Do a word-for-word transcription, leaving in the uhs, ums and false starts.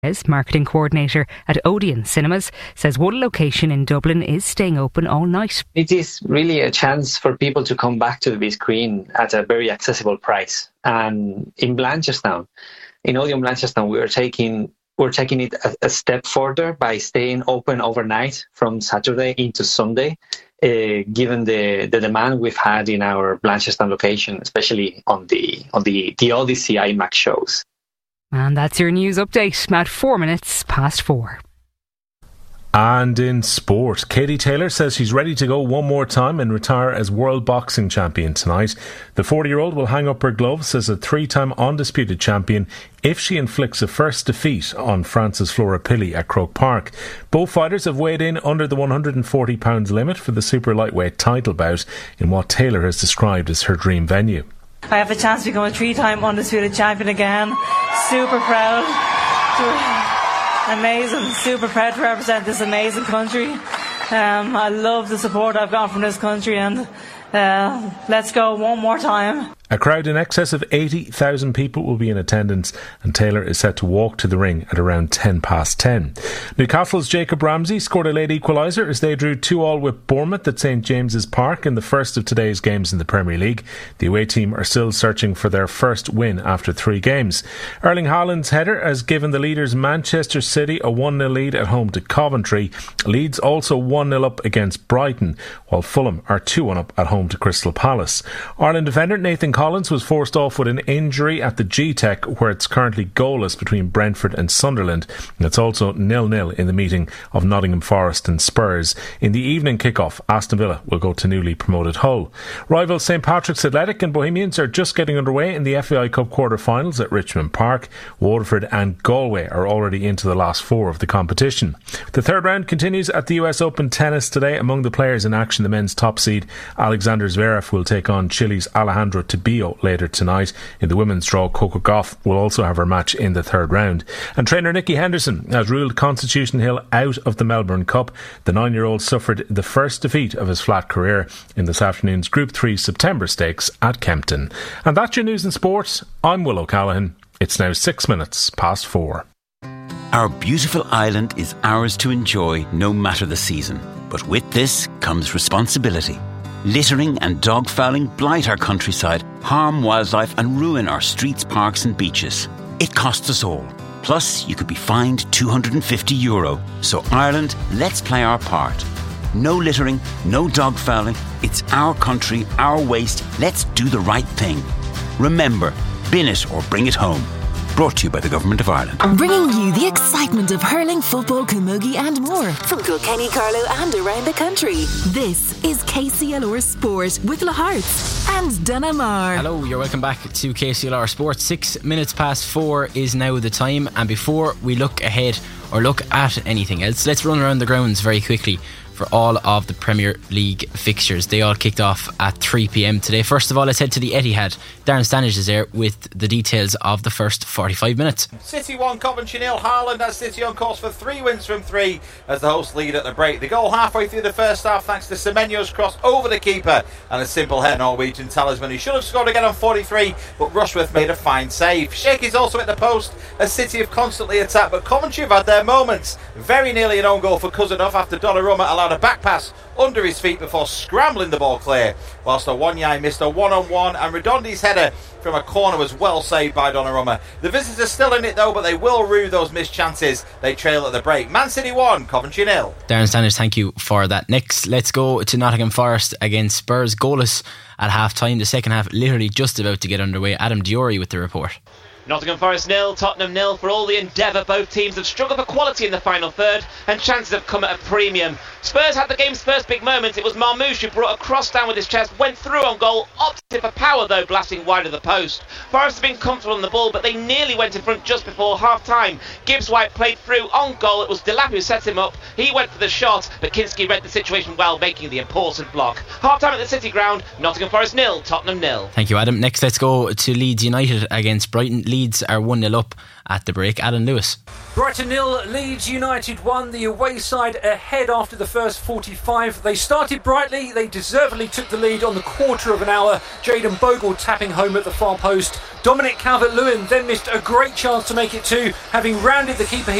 Marketing coordinator at Odeon Cinemas, says one location in Dublin is staying open all night. It is really a chance for people to come back to the big screen at a very accessible price. And in Blanchardstown, in Odeon Blanchardstown, we are taking we're taking it a, a step further by staying open overnight from Saturday into Sunday, uh, given the, the demand we've had in our Blanchardstown location, especially on the on the, the Odyssey IMAX shows. And that's your news update at four minutes past four. And in sport, Katie Taylor says she's ready to go one more time and retire as World Boxing Champion tonight. The forty-year-old will hang up her gloves as a three-time undisputed champion if she inflicts a first defeat on Frances Flora Pilley at Croke Park. Both fighters have weighed in under the one hundred forty pounds limit for the super lightweight title bout in what Taylor has described as her dream venue. I have a chance to become a three-time undisputed champion again. Super proud. Amazing. Super proud to represent this amazing country. Um, I love the support I've got from this country, and uh, let's go one more time. A crowd in excess of eighty thousand people will be in attendance, and Taylor is set to walk to the ring at around ten past ten. Newcastle's Jacob Ramsey scored a late equaliser as they drew two all with Bournemouth at St James's Park in the first of today's games in the Premier League. The away team are still searching for their first win after three games. Erling Haaland's header has given the leaders Manchester City a one nil lead at home to Coventry. Leeds also one nil up against Brighton, while Fulham are two one up at home to Crystal Palace. Ireland defender Nathan Collins was forced off with an injury at the G-Tech, where it's currently goalless between Brentford and Sunderland. And it's also nil nil in the meeting of Nottingham Forest and Spurs. In the evening kick-off, Aston Villa will go to newly promoted Hull. Rivals St Patrick's Athletic and Bohemians are just getting underway in the F A I Cup quarter-finals at Richmond Park. Waterford and Galway are already into the last four of the competition. The third round continues at the U S Open tennis today. Among the players in action, the men's top seed Alexander Zverev will take on Chile's Alejandro Tibio later tonight. In the women's draw, Coco Gauff will also have her match in the third round. And trainer Nicky Henderson has ruled Constitution Hill out of the Melbourne Cup. The nine-year-old suffered the first defeat of his flat career in this afternoon's Group three September Stakes at Kempton. And that's your news in sport. I'm Will O'Callaghan. It's now six minutes past four. Our beautiful island is ours to enjoy no matter the season. But with this comes responsibility. Littering and dog fouling blight our countryside, harm wildlife and ruin our streets, parks and beaches. It costs us all. Plus, you could be fined two hundred fifty euro. So Ireland, let's play our part. No littering, no dog fouling. It's our country, our waste. Let's do the right thing. Remember, bin it or bring it home. Brought to you by the Government of Ireland. Bringing you the excitement of hurling, football, camogie and more from Kilkenny, Carlow and around the country. This is K C L R Sport with La Hearts and Dunamar. Hello, you're welcome back to K C L R Sport. Six minutes past four is now the time, and before we look ahead or look at anything else, let's run around the grounds very quickly for all of the Premier League fixtures. They all kicked off at three p.m. today. First of all, let's head to the Etihad. Darren Stannage is there with the details of the first forty-five minutes. City one, Coventry nil. Haaland has City on course for three wins from three as the hosts lead at the break. The goal halfway through the first half thanks to Semenyo's cross over the keeper and a simple head Norwegian talisman. He should have scored again on forty-three, but Rushworth made a fine save. Sheikh is also at the post as City have constantly attacked, but Coventry have had their moments. Very nearly an own goal for Kuzanov after Donnarumma allowed a back pass under his feet before scrambling the ball clear, whilst Awonyai missed a one-on-one and Redondi's header from a corner was well saved by Donnarumma. The visitors are still in it though, but they will rue those missed chances. They trail at the break. Man City one, Coventry nil. Darren Stannage, thank you for that. Next, let's go to Nottingham Forest against Spurs. Goalless at half time. The second half literally just about to get underway. Adam Diori with the report. Nottingham Forest nil, Tottenham nil. For all the endeavour, both teams have struggled for quality in the final third and chances have come at a premium. Spurs had the game's first big moment. It was Marmoush who brought a cross down with his chest, went through on goal, opted for power though, blasting wide of the post. Forest have been comfortable on the ball, but they nearly went in front just before half time. Gibbs White played through on goal. It was Delap who set him up. He went for the shot, but Kinski read the situation well, making the important block. Half time at the City Ground, Nottingham Forest nil, Tottenham nil. Thank you, Adam. Next, let's go to Leeds United against Brighton. Leeds are one nil up at the break. Alan Lewis. Brighton nil, Leeds United one. The away side ahead after the first forty-five. They started brightly. They deservedly took the lead on the quarter of an hour. Jayden Bogle tapping home at the far post. Dominic Calvert-Lewin then missed a great chance to make it two, having rounded the keeper.